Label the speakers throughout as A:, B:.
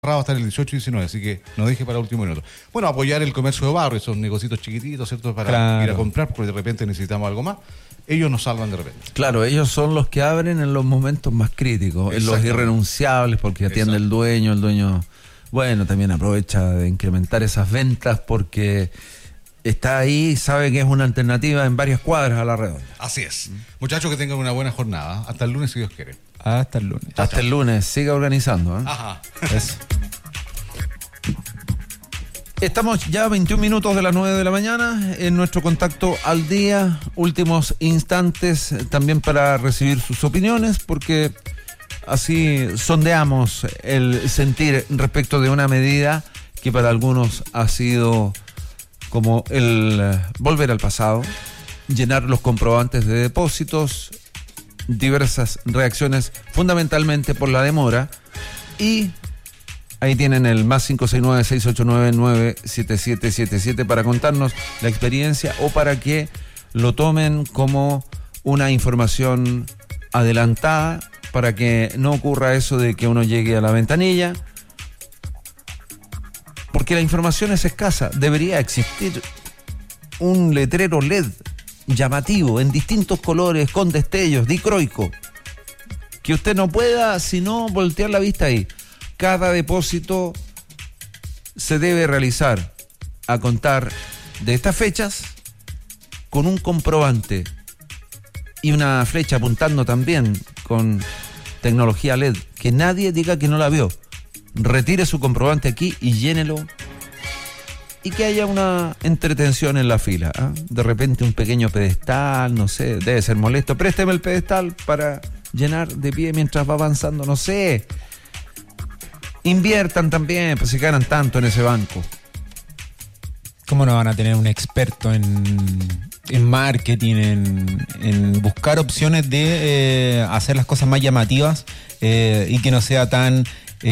A: hasta el 18 y 19, así que no deje para el último minuto. Bueno, apoyar el comercio de barrio, esos negocios chiquititos, ¿cierto? Para ir a comprar, porque de repente necesitamos algo más. Ellos nos salvan de repente.
B: Claro, ellos son los que abren en los momentos más críticos, en los irrenunciables, porque atiende el dueño, bueno, también aprovecha de incrementar esas ventas porque está ahí y sabe que es una alternativa en varias cuadras a la redonda.
A: Así es. Muchachos, que tengan una buena jornada. Hasta el lunes, si Dios quiere.
C: Hasta el lunes.
B: Hasta el lunes, siga organizando.
A: Ajá.
B: Eso. Estamos ya a 21 minutos de las 9 de la mañana en nuestro contacto al día. Últimos instantes también para recibir sus opiniones, porque así sondeamos el sentir respecto de una medida que para algunos ha sido como el volver al pasado, llenar los comprobantes de depósitos, diversas reacciones fundamentalmente por la demora, y ahí tienen el más 569-689-97777 para contarnos la experiencia o para que lo tomen como una información adelantada, para que no ocurra eso de que uno llegue a la ventanilla, porque la información es escasa. Debería existir un letrero LED llamativo en distintos colores, con destellos, dicroico, que usted no pueda sino voltear la vista ahí. Cada depósito se debe realizar a contar de estas fechas con un comprobante y una flecha apuntando también con tecnología LED, que nadie diga que no la vio. Retire su comprobante aquí y llénelo, y que haya una entretención en la fila, ¿eh? De repente un pequeño pedestal, no sé, debe ser molesto. Présteme el pedestal para llenar de pie mientras va avanzando, no sé. Inviertan también, pues si ganan tanto en ese banco.
C: ¿Cómo no van a tener un experto en marketing, en buscar opciones de hacer las cosas más llamativas y que no sea tan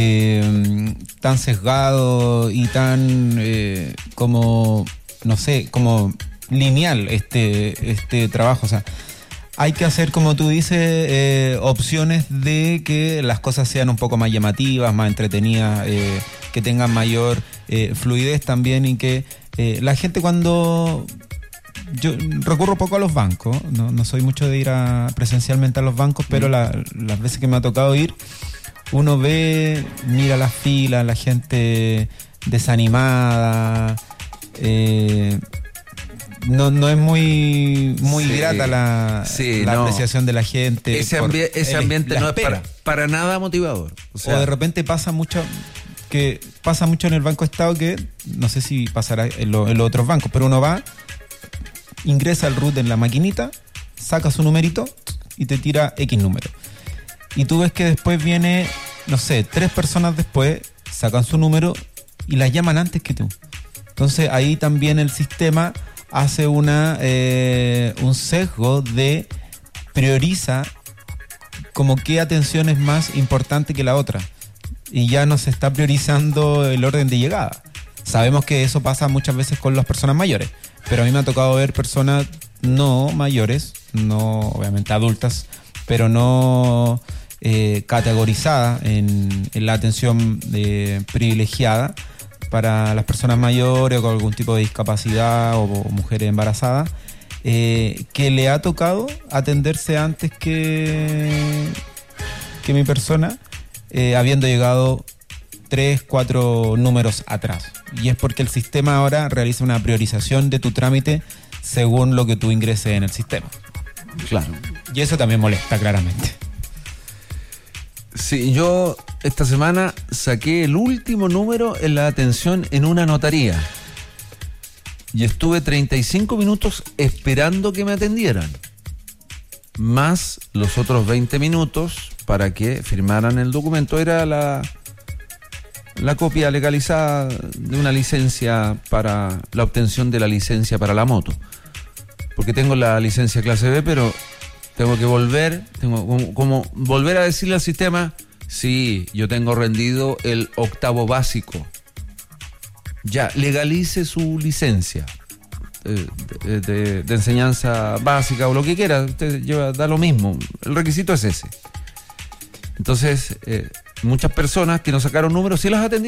C: sesgado y tan como, no sé, como lineal este trabajo? O sea, hay que hacer, como tú dices, opciones de que las cosas sean un poco más llamativas, más entretenidas, que tengan mayor fluidez también, y que la gente, cuando yo recurro poco a los bancos, no soy mucho de ir presencialmente a los bancos, pero las veces que me ha tocado ir, uno mira las filas, la gente desanimada, no es muy sí, grata la apreciación de la gente.
B: Ese ambiente no es para nada motivador.
C: O de repente pasa mucho en el Banco Estado, que no sé si pasará en los otros bancos, pero uno va, ingresa el RUT en la maquinita, saca su numerito y te tira X número. Y tú ves que después viene, no sé, 3 personas después, sacan su número y las llaman antes que tú. Entonces ahí también el sistema hace un sesgo de prioriza como qué atención es más importante que la otra, y ya no se está priorizando el orden de llegada. Sabemos que eso pasa muchas veces con las personas mayores, pero a mí me ha tocado ver personas no mayores, no obviamente adultas, pero no categorizadas en la atención privilegiada para las personas mayores o con algún tipo de discapacidad o mujeres embarazadas, que le ha tocado atenderse antes que mi persona, habiendo llegado 3, 4 números atrás. Y es porque el sistema ahora realiza una priorización de tu trámite según lo que tú ingreses en el sistema.
B: Claro.
C: Y eso también molesta, claramente.
B: Sí, yo esta semana saqué el último número en la atención en una notaría y estuve 35 minutos esperando que me atendieran, más los otros 20 minutos para que firmaran el documento. Era la copia legalizada de una licencia para la obtención de la licencia para la moto, porque tengo la licencia clase B, pero tengo que volver a decirle al sistema: sí, yo tengo rendido el 8º básico. Ya, legalice su licencia de enseñanza básica o lo que quiera. Usted da lo mismo. El requisito es ese. Entonces, muchas personas que nos sacaron números sí las atendieron.